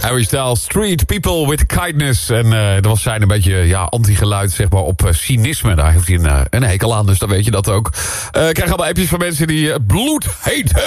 Harry Styles, Street People with Kindness. En dat was zijn een beetje anti-geluid zeg maar, op cynisme. Daar heeft hij een hekel aan, dus dan weet je dat ook. Ik krijg allemaal appjes van mensen die bloedheet